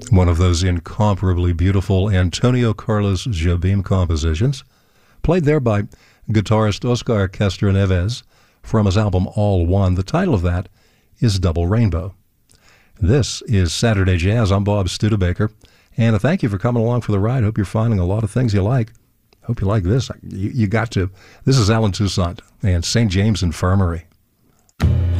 One of those incomparably beautiful Antonio Carlos Jobim compositions, played there by guitarist Oscar Castro Neves from his album All One. The title of that is Double Rainbow. This is Saturday Jazz. I'm Bob Studebaker, and thank you for coming along for the ride. Hope you're finding a lot of things you like. Hope you like this. You got to. This is Alan Toussaint and St. James Infirmary.